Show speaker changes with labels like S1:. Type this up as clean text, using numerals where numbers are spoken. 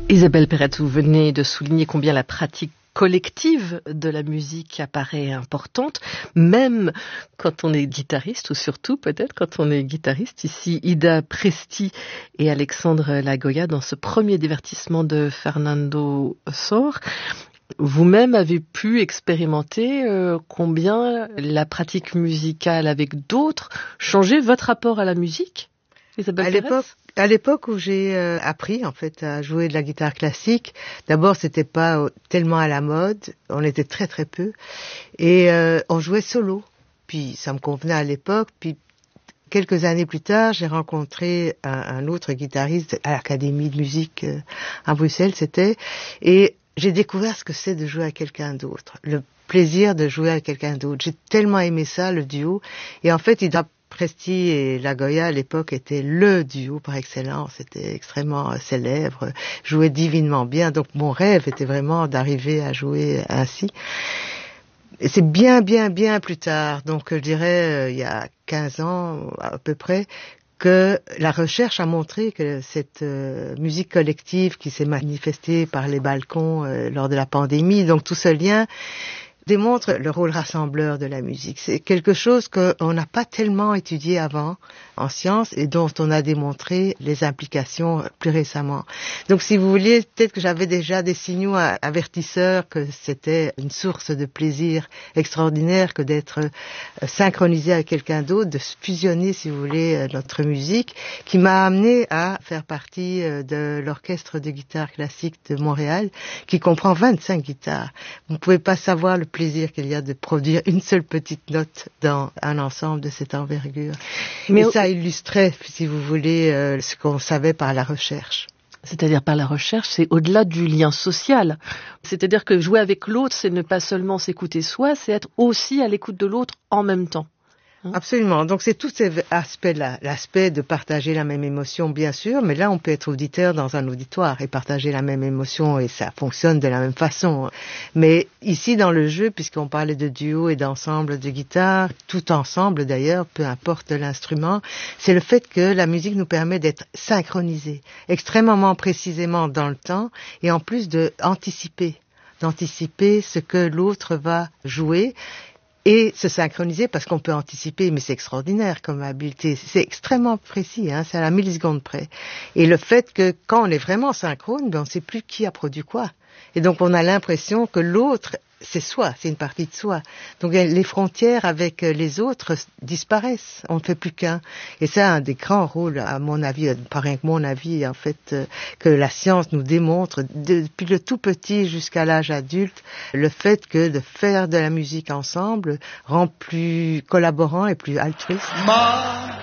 S1: Isabelle Perrette, vous venez de souligner combien la pratique collective de la musique apparaît importante, même quand on est guitariste, ou surtout peut-être quand on est guitariste. Ici, Ida Presti et Alexandre Lagoya dans ce premier divertissement de Fernando Sor. Vous-même avez pu expérimenter combien la pratique musicale avec d'autres changeait votre rapport à la musique, Isabelle Perrette?
S2: À l'époque où j'ai appris en fait à jouer de la guitare classique, d'abord c'était pas tellement à la mode, on était très très peu, et on jouait solo. Puis ça me convenait à l'époque. Puis quelques années plus tard, j'ai rencontré un autre guitariste à l'Académie de musique à Bruxelles, et j'ai découvert ce que c'est de jouer à quelqu'un d'autre, le plaisir de jouer à quelqu'un d'autre. J'ai tellement aimé ça, le duo, et en fait Ida Presti et Lagoya à l'époque étaient le duo par excellence, c'était extrêmement célèbre, jouait divinement bien, donc mon rêve était vraiment d'arriver à jouer ainsi. Et c'est bien plus tard, donc je dirais il y a 15 ans à peu près, que la recherche a montré que cette musique collective qui s'est manifestée par les balcons lors de la pandémie, donc tout ce lien, démontre le rôle rassembleur de la musique. C'est quelque chose qu'on n'a pas tellement étudié avant en sciences et dont on a démontré les implications plus récemment. Donc si vous voulez, peut-être que j'avais déjà des signaux avertisseurs que c'était une source de plaisir extraordinaire que d'être synchronisé avec quelqu'un d'autre, de fusionner, si vous voulez, notre musique, qui m'a amené à faire partie de l'orchestre de guitare classique de Montréal, qui comprend 25 guitares. Vous ne pouvez pas savoir le plaisir qu'il y a de produire une seule petite note dans un ensemble de cette envergure. Mais ça illustrait, si vous voulez, ce qu'on savait par la recherche.
S1: C'est-à-dire par la recherche, c'est au-delà du lien social. C'est-à-dire que jouer avec l'autre, c'est ne pas seulement s'écouter soi, c'est être aussi à l'écoute de l'autre en même temps.
S2: Absolument. Donc c'est tous ces aspects-là. L'aspect de partager la même émotion, bien sûr, mais là on peut être auditeur dans un auditoire et partager la même émotion et ça fonctionne de la même façon. Mais ici dans le jeu, puisqu'on parlait de duo et d'ensemble de guitare, tout ensemble d'ailleurs, peu importe l'instrument, c'est le fait que la musique nous permet d'être synchronisés, extrêmement précisément dans le temps et en plus d'anticiper ce que l'autre va jouer. Et se synchroniser parce qu'on peut anticiper, mais c'est extraordinaire comme habileté. C'est extrêmement précis, c'est à la milliseconde près. Et le fait que quand on est vraiment synchrone, on ne sait plus qui a produit quoi. Et donc on a l'impression que l'autre, c'est soi, c'est une partie de soi. Donc les frontières avec les autres disparaissent, on ne fait plus qu'un. Et c'est un des grands rôles, à mon avis, pas rien que mon avis, en fait, que la science nous démontre, depuis le tout petit jusqu'à l'âge adulte, le fait que de faire de la musique ensemble rend plus collaborant et plus altruiste.